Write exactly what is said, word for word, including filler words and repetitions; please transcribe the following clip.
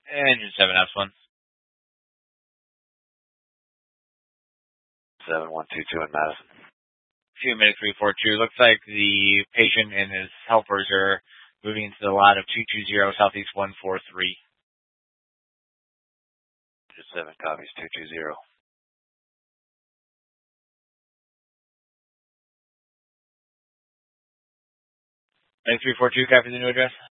Engine seven S one. seven one two two in Madison. Few minutes three four two. Looks like the patient and his helpers are moving into the lot of two two zero Southeast one four three. seven copies two two zero. Minutes three four two, copy the new address.